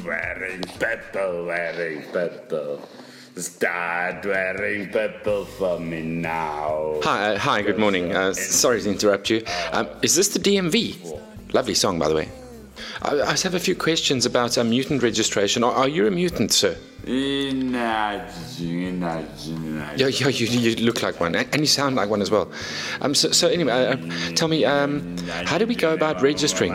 wearing purple. Start wearing purple for me now. Hi, good morning. Sorry to interrupt you. Is this the DMV? Lovely song, by the way. I just have a few questions about mutant registration. Are you a mutant, sir? Yeah, you look like one, and you sound like one as well. So anyway, tell me, how do we go about registering?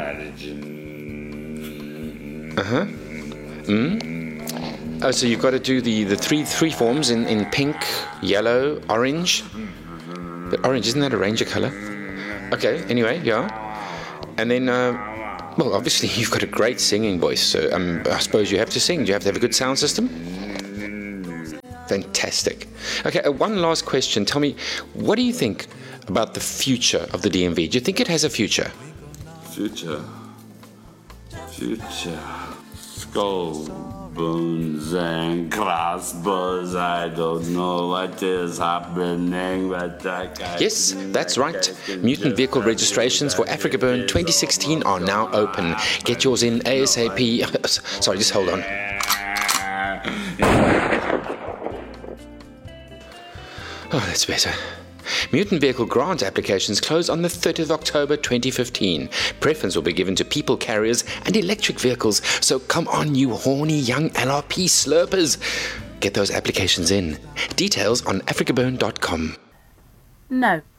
Oh, so you've got to do the three forms in pink, yellow, orange. But orange, isn't that a ranger color? Okay, anyway, yeah. And then, well, obviously you've got a great singing voice, so I suppose you have to sing. Do you have to have a good sound system? Fantastic. Okay, one last question. Tell me, what do you think about the future of the DMV? Do you think it has a future? Future. Skull bones and crossbows. I don't know what is happening, but I can't. Yes, that's right. Mutant vehicle registrations for Africa Burn 2016 are now open. Get yours in ASAP. Sorry, just hold on. Oh, that's better. Mutant vehicle grant applications close on the 30th of October 2015. Preference will be given to people carriers and electric vehicles. So come on, you horny young LRP slurpers. Get those applications in. Details on africaburn.com. No.